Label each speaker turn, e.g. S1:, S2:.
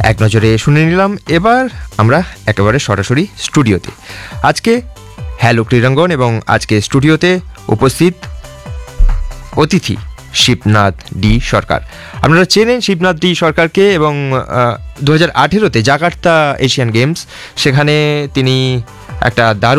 S1: এক নজরে শুনে নিলাম। এবার আমরা একেবারে সরাসরি স্টুডিওতে। আজকে হ্যালো ক্রীড়াঙ্গন এবং আজকে স্টুডিওতে উপস্থিত অতিথি শিবনাথ ডি সরকার। আপনারা চেনেন শিবনাথ ডি সরকারকে এবং 2018-তে জাকার্তা এশিয়ান গেমস, সেখানে তিনি একটা দারুণ